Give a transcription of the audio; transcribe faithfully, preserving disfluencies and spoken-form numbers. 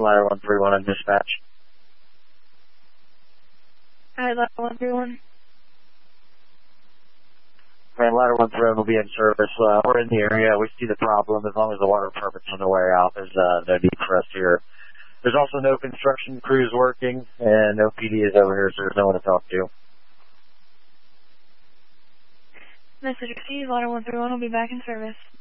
Ladder one three one on dispatch. Hi, Ladder one three one. Man, Ladder one three one will be in service. Uh, we're in the area. We see the problem. As long as the water permit's on the way out, there's uh, no need for us here. There's also no construction crews working, and no P D is over here, so there's no one to talk to. Message received. Ladder one three one will be back in service.